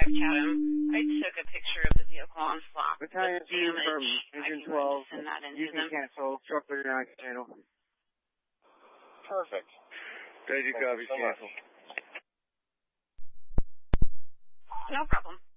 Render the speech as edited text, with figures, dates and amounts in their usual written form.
5 Chatham. I took a picture of the vehicle on Slack. Battalion team from Engine 12. Send that in You can cancel. Truck 39 channel. Perfect. Thank you, copy. Cancel. No problem.